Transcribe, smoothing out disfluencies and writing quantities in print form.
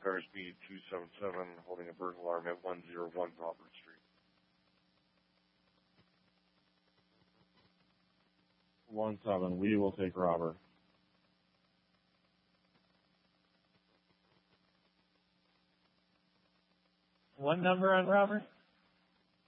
Cars B 277 holding a burglar alarm at 101 Robert Street. 17, we will take Robert. What number on Robert?